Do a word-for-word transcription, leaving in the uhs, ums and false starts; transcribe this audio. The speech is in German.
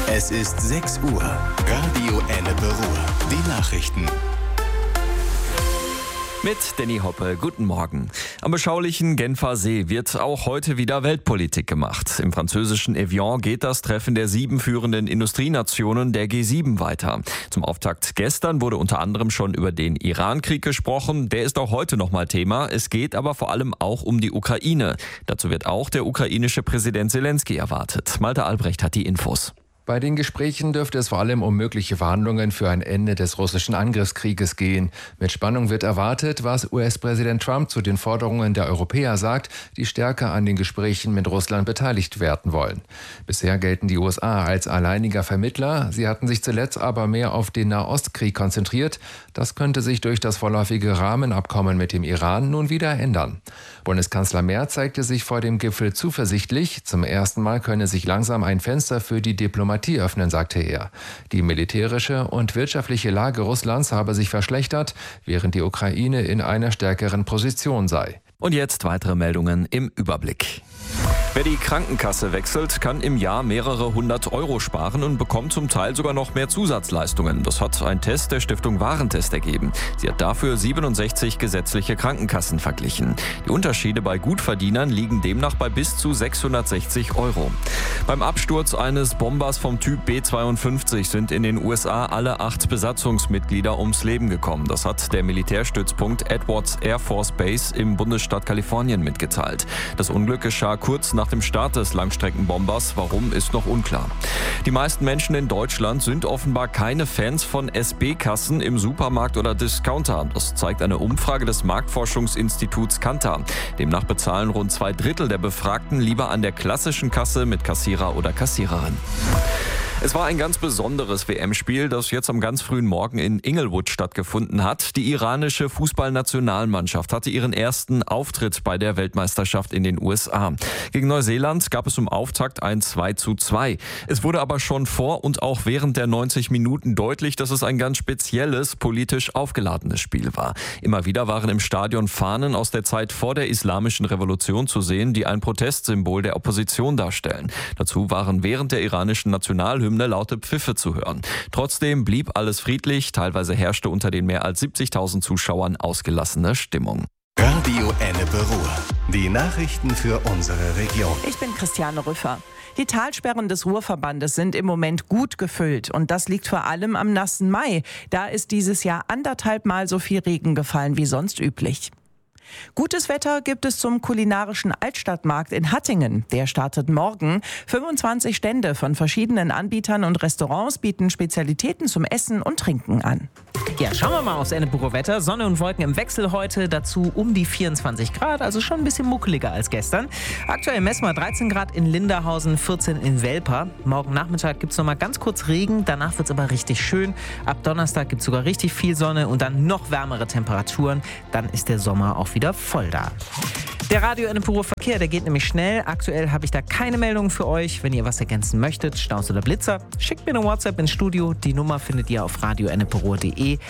Es ist sechs Uhr. Radio Ennepe Ruhr. Die Nachrichten. Mit Danny Hoppe, guten Morgen. Am beschaulichen Genfer See wird auch heute wieder Weltpolitik gemacht. Im französischen Evian geht das Treffen der sieben führenden Industrienationen der G sieben weiter. Zum Auftakt gestern wurde unter anderem schon über den Iran-Krieg gesprochen. Der ist auch heute nochmal Thema. Es geht aber vor allem auch um die Ukraine. Dazu wird auch der ukrainische Präsident Zelensky erwartet. Malte Albrecht hat die Infos. Bei den Gesprächen dürfte es vor allem um mögliche Verhandlungen für ein Ende des russischen Angriffskrieges gehen. Mit Spannung wird erwartet, was U S-Präsident Trump zu den Forderungen der Europäer sagt, die stärker an den Gesprächen mit Russland beteiligt werden wollen. Bisher gelten die U S A als alleiniger Vermittler. Sie hatten sich zuletzt aber mehr auf den Nahostkrieg konzentriert. Das könnte sich durch das vorläufige Rahmenabkommen mit dem Iran nun wieder ändern. Bundeskanzler Merz zeigte sich vor dem Gipfel zuversichtlich. Zum ersten Mal könne sich langsam ein Fenster für die Diplomatie öffnen, sagte er. Die militärische und wirtschaftliche Lage Russlands habe sich verschlechtert, während die Ukraine in einer stärkeren Position sei. Und jetzt weitere Meldungen im Überblick. Wer die Krankenkasse wechselt, kann im Jahr mehrere hundert Euro sparen und bekommt zum Teil sogar noch mehr Zusatzleistungen. Das hat ein Test der Stiftung Warentest ergeben. Sie hat dafür siebenundsechzig gesetzliche Krankenkassen verglichen. Die Unterschiede bei Gutverdienern liegen demnach bei bis zu sechshundertsechzig Euro. Beim Absturz eines Bombers vom Typ B zweiundfünfzig sind in den U S A alle acht Besatzungsmitglieder ums Leben gekommen. Das hat der Militärstützpunkt Edwards Air Force Base im Bundesstaat Kalifornien mitgeteilt. Das Unglück geschah kurz nach dem Start des Langstreckenbombers. Warum, ist noch unklar. Die meisten Menschen in Deutschland sind offenbar keine Fans von S B-Kassen im Supermarkt oder Discounter. Das zeigt eine Umfrage des Marktforschungsinstituts Kantar. Demnach bezahlen rund zwei Drittel der Befragten lieber an der klassischen Kasse mit Kassierer oder Kassiererin. Es war ein ganz besonderes W M-Spiel, das jetzt am ganz frühen Morgen in Inglewood stattgefunden hat. Die iranische Fußballnationalmannschaft hatte ihren ersten Auftritt bei der Weltmeisterschaft in den U S A. Gegen Neuseeland gab es zum Auftakt ein zwei zu zwei. Es wurde aber schon vor und auch während der neunzig Minuten deutlich, dass es ein ganz spezielles, politisch aufgeladenes Spiel war. Immer wieder waren im Stadion Fahnen aus der Zeit vor der Islamischen Revolution zu sehen, die ein Protestsymbol der Opposition darstellen. Dazu waren während der iranischen Nationalhymne laute Pfiffe zu hören. Trotzdem blieb alles friedlich. Teilweise herrschte unter den mehr als siebzigtausend Zuschauern ausgelassene Stimmung. Radio Ennepe Ruhr. Die Nachrichten für unsere Region. Ich bin Christiane Rüffer. Die Talsperren des Ruhrverbandes sind im Moment gut gefüllt und das liegt vor allem am nassen Mai. Da ist dieses Jahr anderthalb Mal so viel Regen gefallen wie sonst üblich. Gutes Wetter gibt es zum kulinarischen Altstadtmarkt in Hattingen. Der startet morgen. fünfundzwanzig Stände von verschiedenen Anbietern und Restaurants bieten Spezialitäten zum Essen und Trinken an. Ja, schauen wir mal aufs Ennepeer Wetter. Sonne und Wolken im Wechsel heute, dazu um die vierundzwanzig Grad, also schon ein bisschen muckeliger als gestern. Aktuell messen wir dreizehn Grad in Linderhausen, vierzehn in Welper. Morgen Nachmittag gibt es noch mal ganz kurz Regen, danach wird es aber richtig schön. Ab Donnerstag gibt es sogar richtig viel Sonne und dann noch wärmere Temperaturen. Dann ist der Sommer auch wieder voll da. Der Radio Ennepeer Verkehr, der geht nämlich schnell. Aktuell habe ich da keine Meldungen für euch. Wenn ihr was ergänzen möchtet, Staus oder Blitzer, schickt mir eine WhatsApp ins Studio. Die Nummer findet ihr auf radio ennepeer punkt de.